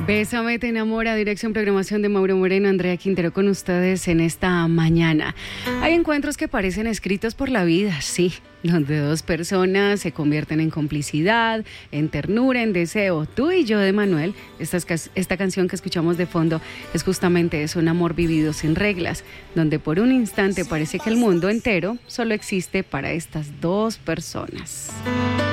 Bésame, te enamora, dirección programación de Mauro Moreno, Andrea Quintero con ustedes en esta mañana. Hay encuentros que parecen escritos por la vida, sí, donde dos personas se convierten en complicidad, en ternura, en deseo. Tú y yo de Manuel, esta canción que escuchamos de fondo es justamente eso, un amor vivido sin reglas, donde por un instante parece que el mundo entero solo existe para estas dos personas.